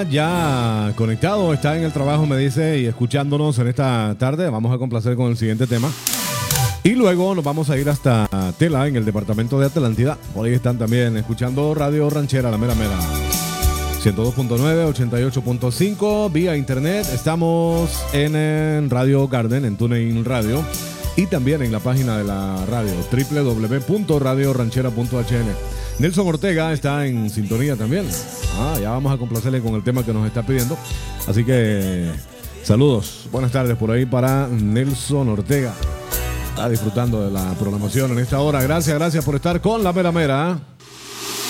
Ya conectado, está en el trabajo, me dice, y escuchándonos en esta tarde. Vamos a complacer con el siguiente tema. Y luego nos vamos a ir hasta Tela, en el departamento de Atlántida. Por ahí están también escuchando Radio Ranchera, la mera mera. 102.9, 88.5, vía internet. Estamos en Radio Garden, en TuneIn Radio. Y también en la página de la radio, www.radioranchera.hn. Nelson Ortega está en sintonía también. Ya vamos a complacerle con el tema que nos está pidiendo. Así que saludos, buenas tardes por ahí para Nelson Ortega. Está disfrutando de la programación en esta hora. Gracias por estar con la mera mera.